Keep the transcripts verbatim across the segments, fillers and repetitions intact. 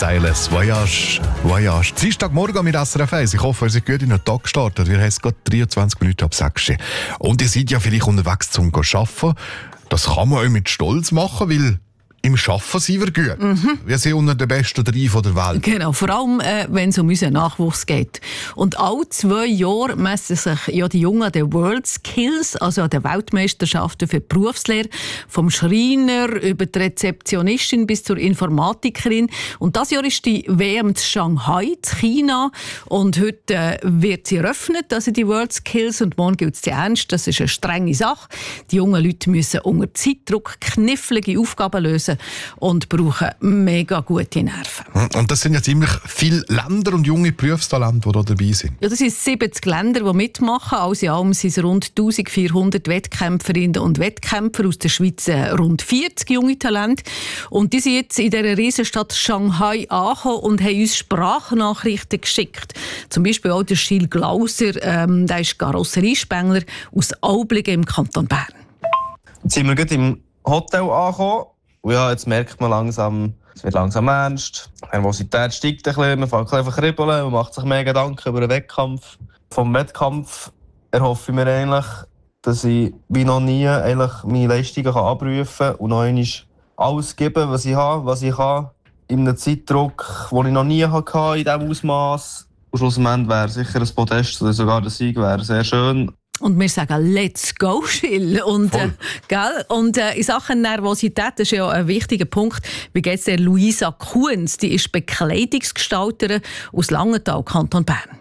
Silas, Voyage, Voyage. Dienstagmorgen mit S R F eins. Ich hoffe, ihr seid gut in den Tag gestartet. Wir haben es gerade dreiundzwanzig Minuten ab sechs. Und ihr seid ja vielleicht unterwegs zum Arbeiten. Das kann man auch mit Stolz machen, weil im Arbeiten sind wir gut. Mhm. Wir sind unter den besten drei der Welt. Genau, vor allem, äh, wenn es um unseren Nachwuchs geht. Und alle zwei Jahre messen sich ja die Jungen an den World Skills, also an den Weltmeisterschaften für die Berufslehre, vom Schreiner über die Rezeptionistin bis zur Informatikerin. Und das Jahr ist die W M in Shanghai, in China. Und heute äh, wird sie eröffnet, also die World Skills. Und morgen gilt es ernst. Das ist eine strenge Sache. Die jungen Leute müssen unter Zeitdruck knifflige Aufgaben lösen und brauchen mega gute Nerven. Und das sind ja ziemlich viele Länder und junge Berufstalente, die da dabei sind. Ja, das sind siebzig Länder, die mitmachen. Alles in allem sind es rund eintausendvierhundert Wettkämpferinnen und Wettkämpfer, aus der Schweiz rund vierzig junge Talente. Und die sind jetzt in dieser Riesenstadt Shanghai angekommen und haben uns Sprachnachrichten geschickt. Zum Beispiel auch der Gilles Glauser, ähm, der ist Karosseriespengler aus Aublingen im Kanton Bern. Jetzt sind wir gerade im Hotel angekommen. Und ja, jetzt merkt man langsam, es wird langsam ernst. Die Nervosität steigt ein bisschen, man fängt einfach an kribbeln, man macht sich mehr Gedanken über den Wettkampf. Vom Wettkampf erhoffe ich mir eigentlich, dass ich wie noch nie eigentlich meine Leistungen abrufen kann und noch einmal alles geben, was ich habe, was ich kann. In einem Zeitdruck, den ich noch nie hatte, in diesem Ausmaß. Und schlussendlich wäre sicher ein Podest oder sogar der Sieg wäre sehr schön. Und wir sagen «Let's go, Gilles!» Und, äh, gell? Und äh, in Sachen Nervosität, das ist ja ein wichtiger Punkt. Wie geht es der Luisa Kuhns? Die ist Bekleidungsgestalterin aus Langenthal, Kanton Bern.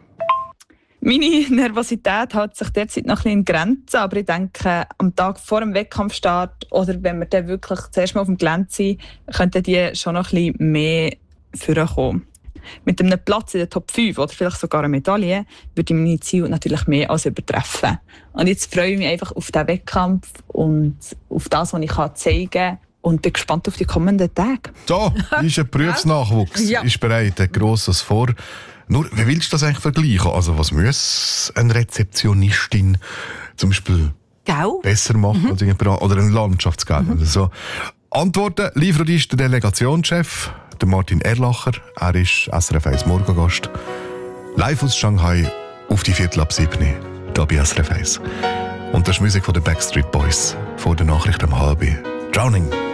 Meine Nervosität hält sich derzeit noch ein bisschen in Grenzen, aber ich denke, am Tag vor dem Wettkampfstart oder wenn wir dann wirklich zuerst mal auf dem Gelände sind, könnten die schon noch ein bisschen mehr vorkommen. Mit einem Platz in der Top fünf oder vielleicht sogar eine Medaille würde ich meine Ziele natürlich mehr als übertreffen. Und jetzt freue ich mich einfach auf diesen Wettkampf und auf das, was ich zeigen kann. Und bin gespannt auf die kommenden Tage. Da ist ein Berufsnachwuchs. Ja. Ist bereit, ein grosses vor. Nur, wie willst du das eigentlich vergleichen? Also, was muss eine Rezeptionistin zum Beispiel Gau? besser machen mhm. als irgendjemand, oder ein Landschaftsgärtner? Mhm. So. Antworten liefert uns der Delegationschef, der Martin Erlacher. Er ist S R F eins Morgengast. Live aus Shanghai auf die Viertel ab sieben, hier bei S R F eins. Und das ist Musik von den Backstreet Boys vor der Nachricht um halb. Drowning.